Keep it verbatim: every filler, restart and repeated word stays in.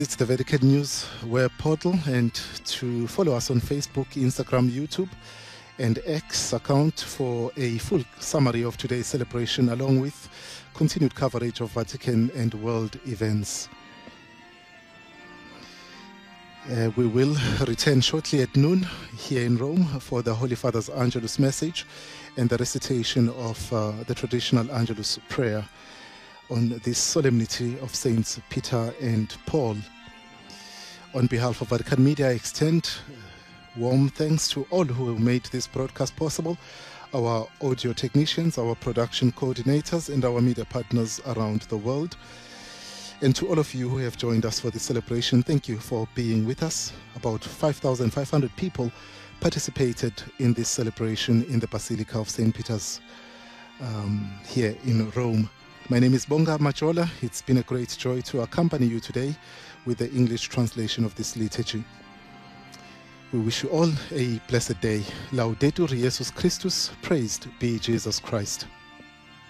It's the Vatican News web portal, and to follow us on Facebook, Instagram, YouTube, and X account for a full summary of today's celebration, along with continued coverage of Vatican and world events. Uh, we will return shortly at noon here in Rome for the Holy Father's Angelus message and the recitation of uh, the traditional Angelus prayer on this solemnity of Saints Peter and Paul. On behalf of Vatican Media, I extend warm thanks to all who made this broadcast possible, our audio technicians, our production coordinators, and our media partners around the world. And to all of you who have joined us for this celebration, thank you for being with us. About five thousand five hundred people participated in this celebration in the Basilica of Saint Peter's um, here in Rome. My name is Bonga Majola. It's been a great joy to accompany you today with the English translation of this liturgy. We wish you all a blessed day. Laudetur Jesus Christus, praised be Jesus Christ.